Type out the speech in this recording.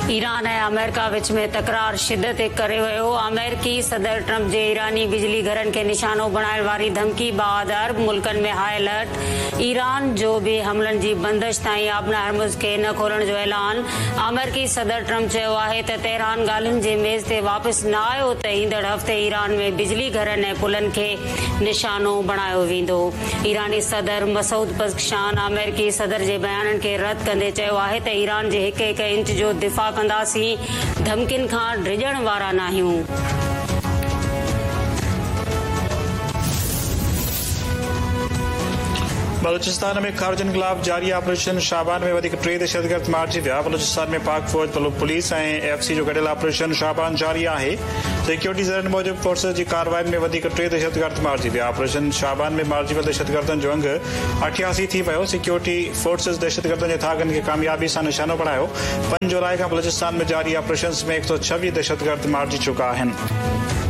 Iran ऐं America विच में तकरार शिदत करे वियो। अमेरिकी सदर ट्रंप जे ईरानी बिजली घरनि खे निशानो बणाइण वारी धमकी बाद अरब मुल्कनि में हाई अलर्ट। ईरान जो बि हमलनि जी बंदिश ताईं आबना हरमुज़ खे न खोलण जो ऐलान। अमेरिकी सदर ट्रंप चयो आहे त तेहरान ॻाल्हियुनि जे मेज़ ते वापसि न आयो त ईंदड़ हफ़्ते ईरान में बिजली घरनि ऐं पुलनि खे निशानो बणायो वेंदो। ईरानी सदर मसूद पज़ेश्कियान अमेरिकी सदर जे बयाननि खे रद्द कंदे चयो आहे त ईरान जे हिक हिक इंच जो दिफ़ा कंदासीं, धमकियुनि खां डिॼण वारा नाहियूं। बलूचिस्तान में ख़ारिजनि ख़िलाफ़ जारी ऑपरेशन शाबान में वधीक 3 दहशतगर्द मारिजी विया। बलूचिस्तान में पाक फौज, पुलिस ऐं एफसी जो गॾियल ऑपरेशन शाबान जारी आहे। सिक्योरिटी ज़रनि मूजिब फोर्सेस जी कार्रवाई में वधीक 3 दहशतगर्द मारिजी विया। ऑपरेशन शाबान में मारिजी वियल दहशतगर्दनि जो अंग 88 थी वियो। सिक्योरिटी फोर्सेस दहशतगर्दनि जे थागनि खे कामयाबी सां निशानो बणायो। 5 जुलाई खां बलूचिस्तान में जारी ऑपरेशन में 126 दहशतगर्द मारिजी चुका आहिनि।